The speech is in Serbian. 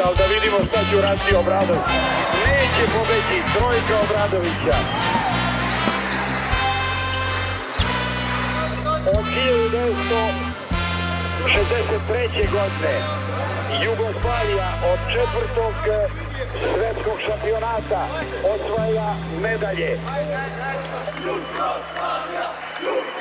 ali da vidimo šta će uraditi Obradović. Neće pobeći, trojka Obradovića. Od 1963. godine Jugoslavija od 4. svetskog šampionata osvaja medalje. Jugoslavija!